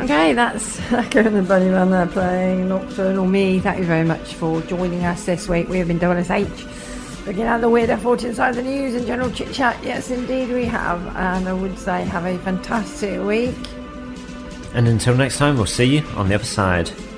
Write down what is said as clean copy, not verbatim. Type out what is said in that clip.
Okay, that's Karen and Bunnyman there playing Nocturnal Me. Thank you very much for joining us this week. We have been WSH, looking at the weird footage inside the news and general chit chat. Yes, indeed we have. And I would say have a fantastic week. And until next time, we'll see you on the other side.